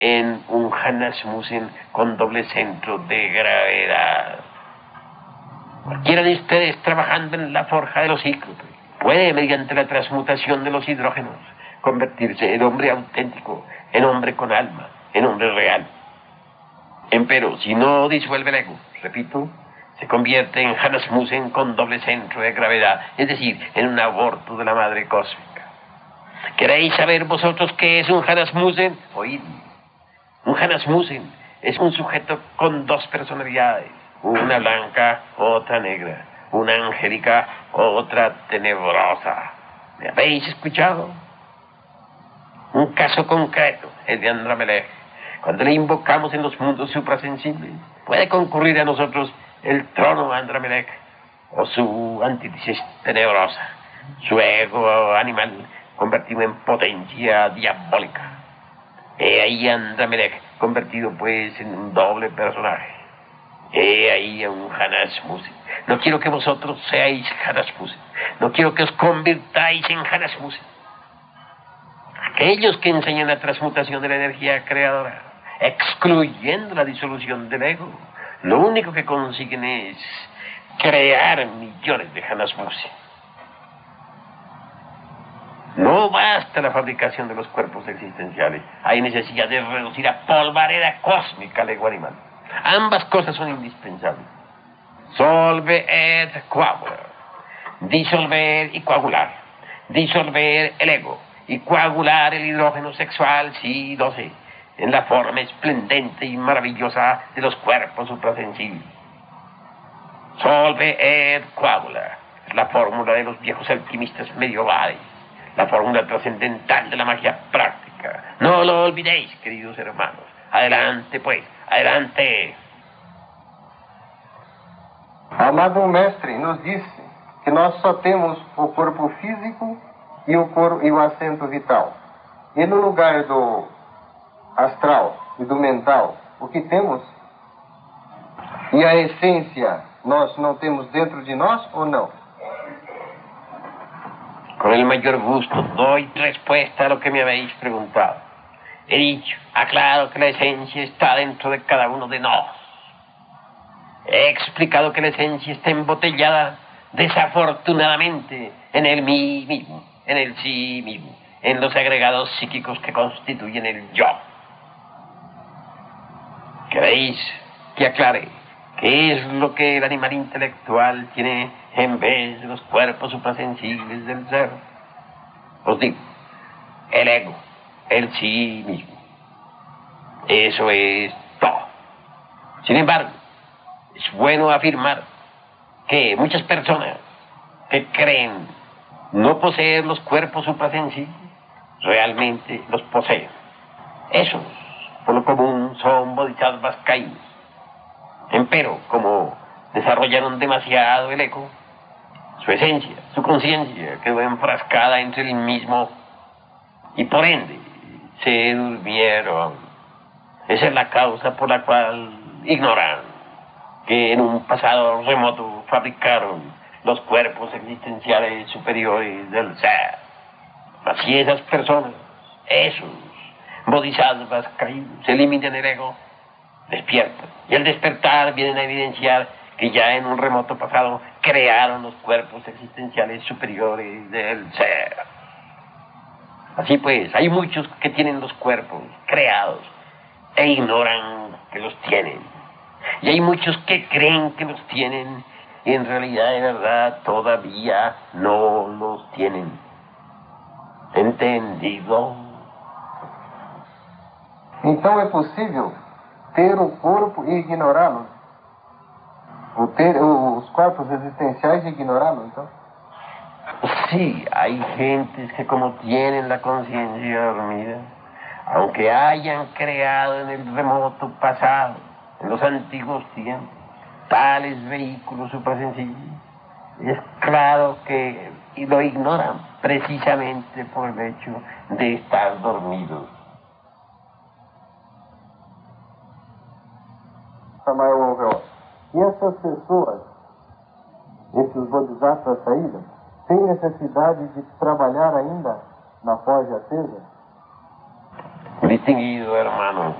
en un Hanasmusen con doble centro de gravedad. Cualquiera de ustedes trabajando en la forja de los cíclopes puede, mediante la transmutación de los hidrógenos, convertirse en hombre auténtico, en hombre con alma, en hombre real. Empero, si no disuelve el ego, repito, se convierte en Hanasmusen con doble centro de gravedad, es decir, en un aborto de la madre cósmica. ¿Queréis saber vosotros qué es un Hanasmusen? Oíd. Un Hanasmusen es un sujeto con dos personalidades, una blanca, otra negra, una angélica, otra tenebrosa. ¿Me habéis escuchado? Un caso concreto, el de Andramelech. Cuando le invocamos en los mundos suprasensibles, puede concurrir a nosotros el trono Andramelech o su antítesis tenebrosa, su ego animal convertido en potencia diabólica. He ahí a Andramelech convertido pues en un doble personaje. He ahí a un Hanasmusen. No quiero que vosotros seáis Hanasmusen. No quiero que os convirtáis en Hanasmusen. Aquellos que enseñan la transmutación de la energía creadora, excluyendo la disolución del ego, lo único que consiguen es crear millones de Hanasmusen. No basta la fabricación de los cuerpos existenciales. Hay necesidad de reducir a polvareda cósmica al ego animal. Ambas cosas son indispensables. Solve et coagula. Disolver y coagular. Disolver el ego y coagular el hidrógeno sexual, sí, lo sé, en la forma esplendente y maravillosa de los cuerpos suprasensibles. Solve et coagula. Es la fórmula de los viejos alquimistas medievales. La fórmula trascendental de la magia práctica. No lo olvidéis, queridos hermanos. Adelante, pues, adelante. Amado mestre nos disse que nós só temos o corpo físico e o assento vital. E no lugar do astral e do mental, o que temos? E a essência nós não temos dentro de nós ou não? Con el mayor gusto doy respuesta a lo que me habéis preguntado. He dicho, aclaro que la esencia está dentro de cada uno de nos. He explicado que la esencia está embotellada, desafortunadamente, en el mí mismo, en el sí mismo, en los agregados psíquicos que constituyen el yo. ¿Queréis que aclare qué es lo que el animal intelectual tiene en vez de los cuerpos suprasensibles del ser? Os digo, el ego, el sí mismo. Eso es todo. Sin embargo, es bueno afirmar que muchas personas que creen no poseer los cuerpos suprasensibles, realmente los poseen. Esos, por lo común, son bodhisattvas caídos. Empero, como desarrollaron demasiado el ego, su esencia, su conciencia quedó enfrascada entre el mismo y por ende se durmieron. Esa es la causa por la cual ignoran que en un pasado remoto fabricaron los cuerpos existenciales superiores del ser. Así esas personas, esos bodhisattvas caídos, se eliminan el ego, despiertan. Y al despertar vienen a evidenciar que ya en un remoto pasado crearon los cuerpos existenciales superiores del ser. Así pues, hay muchos que tienen los cuerpos creados e ignoran que los tienen. Y hay muchos que creen que los tienen y en realidad, de verdad, todavía no los tienen. ¿Entendido? Então é possível ter o corpo e ignorá-lo? Ou ter os corpos existenciais e ignorá-lo, então? Sí, hay gentes que como tienen la conciencia dormida, aunque hayan creado en el remoto pasado, en los antiguos tiempos, tales vehículos suprasensibles, es claro que lo ignoran precisamente por el hecho de estar dormidos. E essas pessoas, esses bodhisattvas saídos, têm necessidade de trabalhar ainda na forja acesa? distinguido hermano.